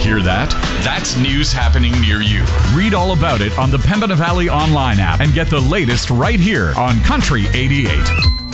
Hear that? That's news happening near you. Read all about it on the Pembina Valley Online app and get the latest right here on Country 88.